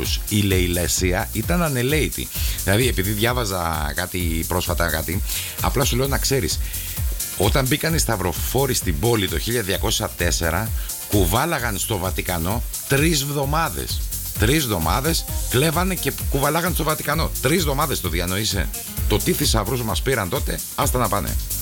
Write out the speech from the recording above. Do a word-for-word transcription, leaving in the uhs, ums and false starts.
σταύρους. Η Λεηλέσια ήταν ανελαίτη. Δηλαδή, επειδή διάβαζα κάτι πρόσφατα, κάτι, απλά σου λέω να ξέρεις. Όταν μπήκαν οι σταυροφόροι στην πόλη το χίλια διακόσια τέσσερα, κουβάλαγαν στο Βατικανό τρεις εβδομάδες. Τρεις εβδομάδες κλέβανε και κουβαλάγαν στο Βατικανό. Τρεις εβδομάδες, το διανοείσαι? Το τι θησαυρούς μας πήραν τότε, άστα να πάνε.